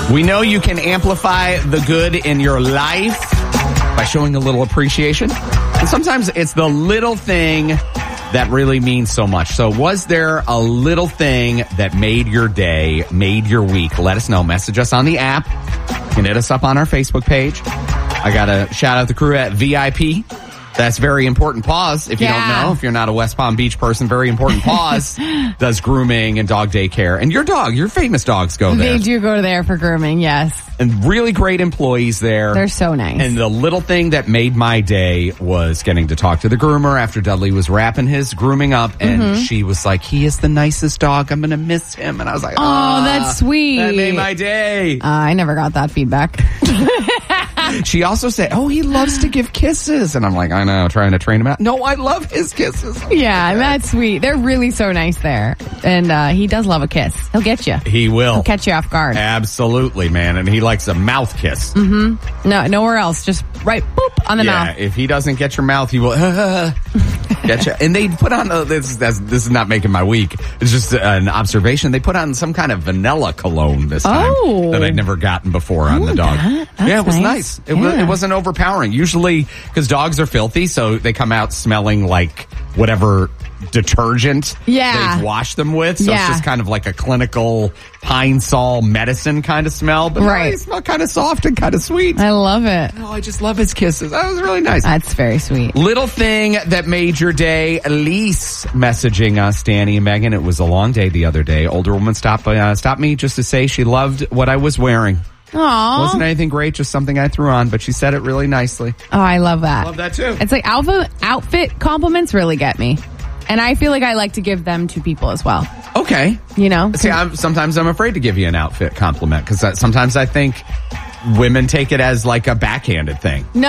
We know you can amplify the good in your life by showing a little appreciation. And sometimes it's the little thing that really means so much. So was there a little thing that made your day, made your week? Let us know. Message us on the app. You can hit us up on our Facebook page. I got to shout out the crew at VIP. That's Very Important Paws. If you don't know, if you're not a West Palm Beach person, Very Important Paws does grooming and dog daycare. And your famous dogs go there. They do go there for grooming, yes. And really great employees there. They're so nice. And the little thing that made my day was getting to talk to the groomer after Dudley was wrapping his grooming up. And she was like, he is the nicest dog. I'm going to miss him. And I was like, oh, that's sweet. That made my day. I never got that feedback. She also said, he loves to give kisses. And I'm like, I know, trying to train him out. No, I love his kisses. Yeah, that's sweet. They're really so nice there. And he does love a kiss. He'll get you. He will. He'll catch you off guard. Absolutely, man. And he likes a mouth kiss. Mm-hmm. No, nowhere else. Just right, boop, on the mouth. Yeah, if he doesn't get your mouth, he will get you. And they put on, this is not making my week. It's just an observation. They put on some kind of vanilla cologne this time that I'd never gotten before on the dog. Yeah, it was nice. It wasn't overpowering. Usually, because dogs are filthy, so they come out smelling like whatever detergent they've washed them with. So it's just kind of like a clinical Pine Sol medicine kind of smell. But they smell kind of soft and kind of sweet. I love it. Oh, I just love his kisses. That was really nice. That's very sweet. Little thing that made your day. Elise messaging us, Danny and Megan. It was a long day the other day. Older woman stopped me just to say she loved what I was wearing. Aww. Wasn't anything great, just something I threw on, but she said it really nicely. Oh, I love that. Love that too. It's like outfit compliments really get me. And I feel like I like to give them to people as well. Okay. You know? See, sometimes I'm afraid to give you an outfit compliment because sometimes I think women take it as like a backhanded thing. No,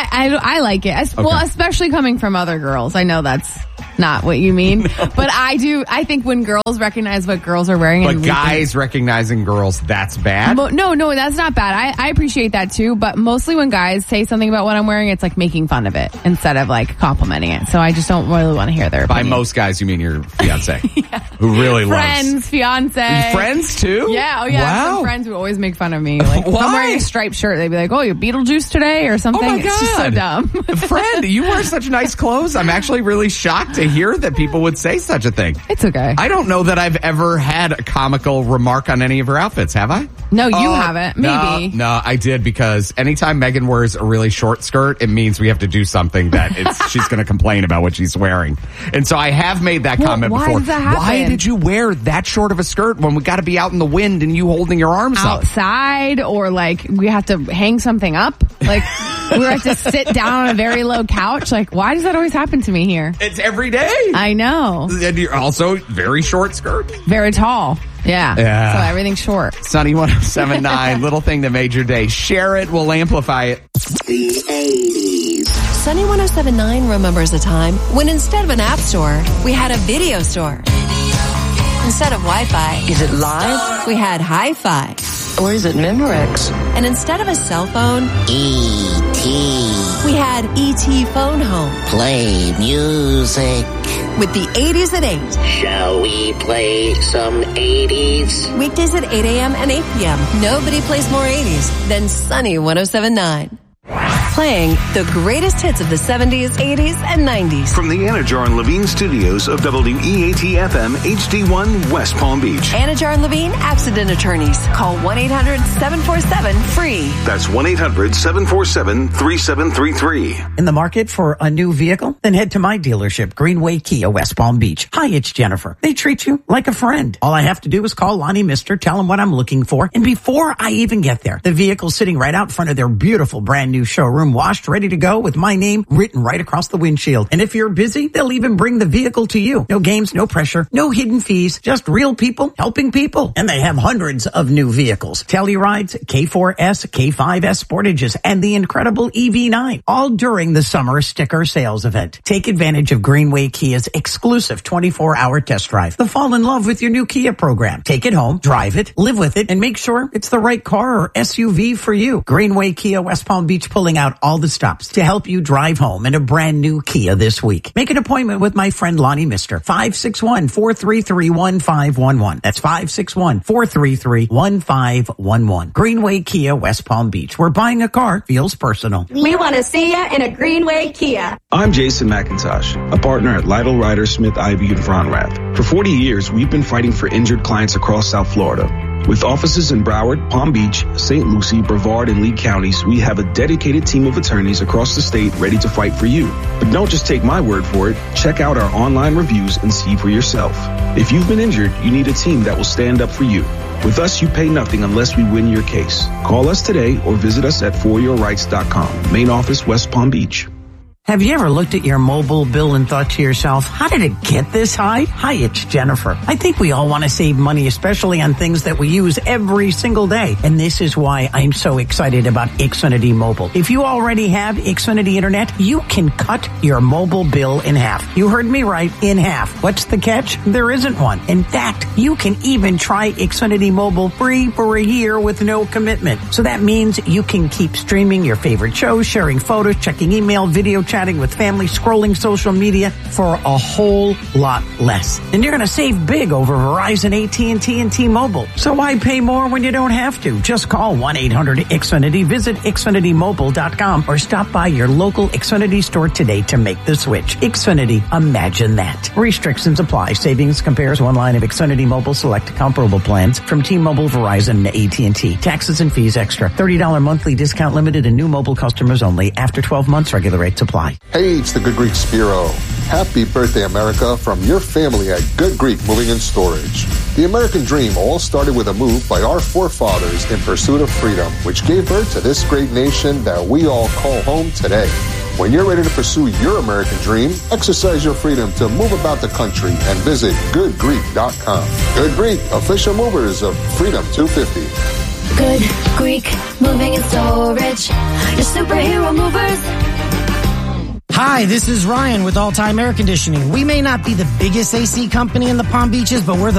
I like it. Well, especially coming from other girls. I know that's not what you mean. No. But I think when girls recognize what girls are wearing. But guys recognizing girls, that's bad? No, that's not bad. I appreciate that too. But mostly when guys say something about what I'm wearing, it's like making fun of it instead of like complimenting it. So I just don't really want to hear their opinion. By most guys, you mean your fiance? Who really friends, loves. Fiance. Friends too? Yeah. Oh yeah. Wow. I have some friends who always make fun of me. Like, why? if I'm wearing a striped shirt, they'd be like, oh, you're Beetlejuice today or something. Oh my God. It's just so dumb. Friend, you wear such nice clothes. I'm actually really shocked to hear that people would say such a thing. It's okay. I don't know that I've ever had a comical remark on any of her outfits, have I? No, you haven't. Maybe. No, I did because anytime Megan wears a really short skirt, it means we have to do something that she's going to complain about what she's wearing. And so I have made that comment why before. Does that happen? Why did you wear that short of a skirt when we got to be out in the wind and you holding your arms outside up? Or like we have to hang something up? Like we have to sit down on a very low couch? Like why does that always happen to me here? It's every day. I know. And you're also very short skirt. Very tall. Yeah. So everything's short. Sunny 107.9, little thing that made your day. Share it. We'll amplify it. The 80s. Sunny 107.9 remembers a time when instead of an app store, we had a video store. Instead of Wi-Fi. Is it live? We had Hi-Fi. Or is it Memorex? And instead of a cell phone, E.T. we had E.T. Phone Home. Play music. With the 80s at 8. Shall we play some 80s? Weekdays at 8 a.m. and 8 p.m. Nobody plays more 80s than Sunny 107.9. Playing the greatest hits of the 70s, 80s, and 90s. From the Anajar and Levine studios of WEAT-FM HD1 West Palm Beach. Anajar and Levine Accident Attorneys. Call 1-800-747-FREE. That's 1-800-747-3733. In the market for a new vehicle? Then head to my dealership, Greenway Kia, West Palm Beach. Hi, it's Jennifer. They treat you like a friend. All I have to do is call Lonnie Mister, tell him what I'm looking for, and before I even get there, the vehicle's sitting right out front of their beautiful brand new showroom, washed, ready to go, with my name written right across the windshield. And if you're busy, they'll even bring the vehicle to you. No games, no pressure, no hidden fees, just real people helping people. And they have hundreds of new vehicles. Tellurides, K4S, K5S Sportages, and the incredible EV9, all during the summer sticker sales event. Take advantage of Greenway Kia's exclusive 24-hour test drive. The Fall in Love with Your New Kia program. Take it home, drive it, live with it, and make sure it's the right car or SUV for you. Greenway Kia, West Palm Beach, pulling out out all the stops to help you drive home in a brand new Kia this week. Make an appointment with my friend Lonnie Mister. 561-433-1511. That's 561-433-1511. Greenway Kia, West Palm Beach, where buying a car feels personal. We want to see you in a Greenway Kia. I'm Jason McIntosh, a partner at Lytle Ryder Smith Ivy in Front Rath. For 40 years, we've been fighting for injured clients across South Florida. With offices in Broward, Palm Beach, St. Lucie, Brevard, and Lee counties, we have a dedicated team of attorneys across the state ready to fight for you. But don't just take my word for it. Check out our online reviews and see for yourself. If you've been injured, you need a team that will stand up for you. With us, you pay nothing unless we win your case. Call us today or visit us at foryourrights.com. Main office, West Palm Beach. Have you ever looked at your mobile bill and thought to yourself, how did it get this high? Hi, it's Jennifer. I think we all want to save money, especially on things that we use every single day. And this is why I'm so excited about Xfinity Mobile. If you already have Xfinity Internet, you can cut your mobile bill in half. You heard me right, in half. What's the catch? There isn't one. In fact, you can even try Xfinity Mobile free for a year with no commitment. So that means you can keep streaming your favorite shows, sharing photos, checking email, video chatting with family, scrolling social media for a whole lot less. And you're going to save big over Verizon, AT&T, and T-Mobile. So why pay more when you don't have to? Just call 1-800-XFINITY, visit XfinityMobile.com, or stop by your local Xfinity store today to make the switch. Xfinity, imagine that. Restrictions apply. Savings compares one line of Xfinity Mobile select comparable plans from T-Mobile, Verizon, and AT&T. Taxes and fees extra. $30 monthly discount limited and new mobile customers only. After 12 months, regular rates apply. Hey, it's the Good Greek Spiro. Happy birthday, America, from your family at Good Greek Moving and Storage. The American dream all started with a move by our forefathers in pursuit of freedom, which gave birth to this great nation that we all call home today. When you're ready to pursue your American dream, exercise your freedom to move about the country and visit goodgreek.com. Good Greek, official movers of Freedom 250. Good Greek Moving and Storage. Your superhero movers. Hi, this is Ryan with All Time Air Conditioning. We may not be the biggest AC company in the Palm Beaches, but we're the